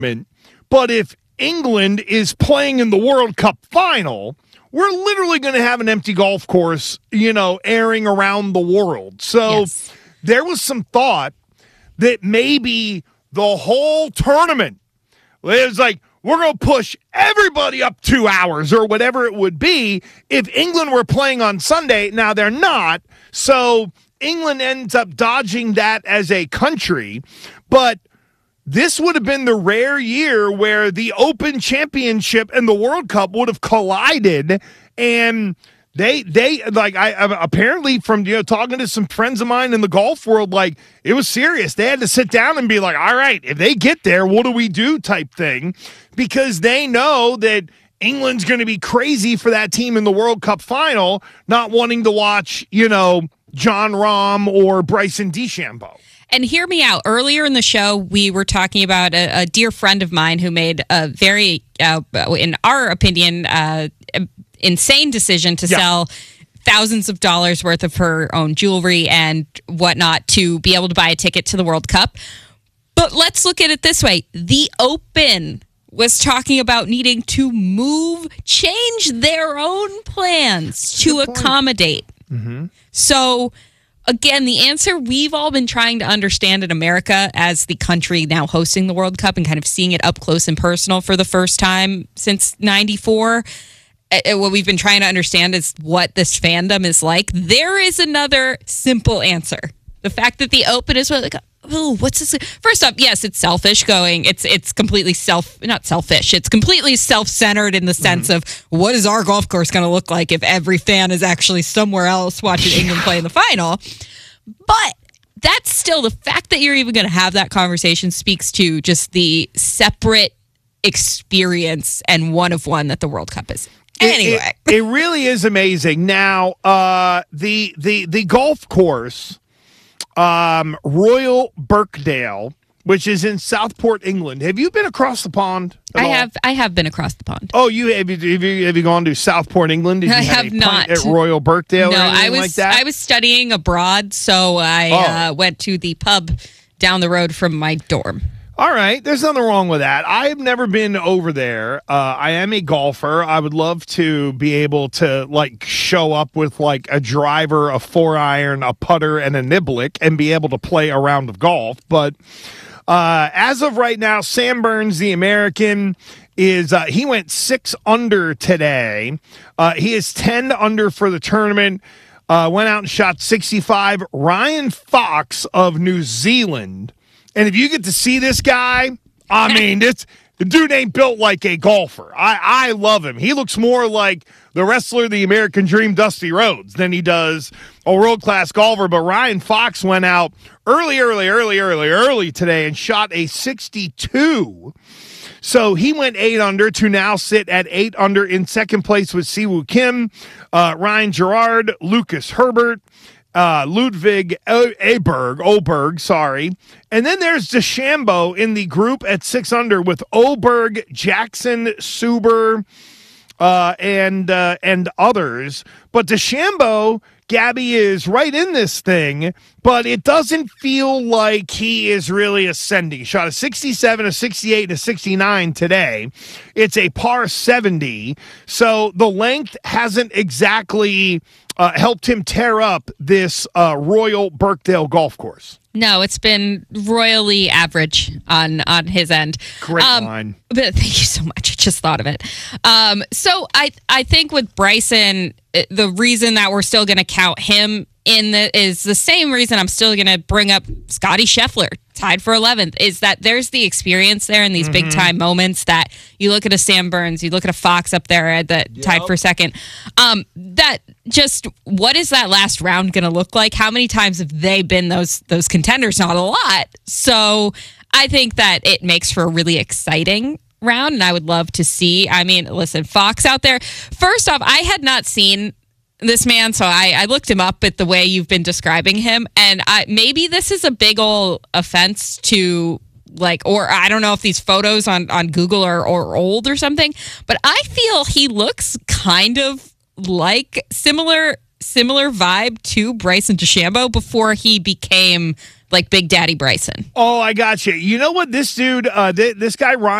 But if England is playing in the World Cup final, we're literally going to have an empty golf course, airing around the world. So there was some thought that maybe the whole tournament is like, we're going to push everybody up 2 hours or whatever it would be if England were playing on Sunday. Now, they're not. So England ends up dodging that as a country. But this would have been the rare year where the Open Championship and the World Cup would have collided. And they apparently from talking to some friends of mine in the golf world, like, it was serious. They had to sit down and be like, all right, if they get there, what do we do type thing? Because they know that England's going to be crazy for that team in the World Cup final, not wanting to watch, Jon Rahm or Bryson DeChambeau. And hear me out. Earlier in the show, we were talking about a dear friend of mine who made a very, in our opinion, insane decision to sell thousands of dollars worth of her own jewelry and whatnot to be able to buy a ticket to the World Cup. But let's look at it this way. The Open was talking about needing to change their own plans to accommodate. Mm-hmm. So, again, the answer we've all been trying to understand in America as the country now hosting the World Cup and kind of seeing it up close and personal for the first time since 94. What we've been trying to understand is what this fandom is like. There is another simple answer. The fact that the Open is like, oh, what's this? First off, yes, it's selfish going. It's completely not selfish. It's completely self-centered in the sense of what is our golf course going to look like if every fan is actually somewhere else watching England play in the final. But that's still the fact that you're even going to have that conversation speaks to just the separate experience and one of one that the World Cup is. Anyway, it really is amazing. Now, the golf course, Royal Birkdale, which is in Southport, England. Have you been across the pond? I have been across the pond. Oh, have you gone to Southport, England? Did you I have not. At Royal Birkdale? No, or anything like that? I was studying abroad, so I went to the pub down the road from my dorm. All right. There's nothing wrong with that. I've never been over there. I am a golfer. I would love to be able to show up with a driver, a 4-iron, a putter, and a niblick and be able to play a round of golf. But as of right now, Sam Burns, the American, he went 6 under today. He is 10 under for the tournament. Went out and shot 65. Ryan Fox of New Zealand. And if you get to see this guy, I mean, the dude ain't built like a golfer. I love him. He looks more like the wrestler, the American Dream, Dusty Rhodes, than he does a world-class golfer. But Ryan Fox went out early today and shot a 62. So he went 8 under to now sit at 8 under in second place with Siwoo Kim, Ryan Gerard, Lucas Herbert, Ludwig Oberg, sorry. And then there's DeChambeau in the group at 6 under with Oberg, Jackson, Suber, and others. But DeChambeau, Gabby, is right in this thing, but it doesn't feel like he is really ascending. He shot a 67, a 68, and a 69 today. It's a par 70, so the length hasn't exactly helped him tear up this Royal Birkdale golf course. No, it's been royally average on his end. Great line. But thank you so much. I just thought of it. So I think with Bryson, the reason that we're still going to count him is the same reason I'm still going to bring up Scotty Scheffler, tied for 11th, is that there's the experience there in these big time moments that you look at a Sam Burns, you look at a Fox up there that tied for second. That just, what is that last round going to look like? How many times have they been those contenders? Not a lot. So I think that it makes for a really exciting round, and I would love to see. I mean, listen, Fox out there. First off, I had not seen this man, so I looked him up at the way you've been describing him, and maybe this is a big old offense to or I don't know if these photos on Google are old or something, but I feel he looks kind of like similar vibe to Bryson DeChambeau before he became like Big Daddy Bryson. Oh, I got you. You know what? This dude, this guy, Ryan.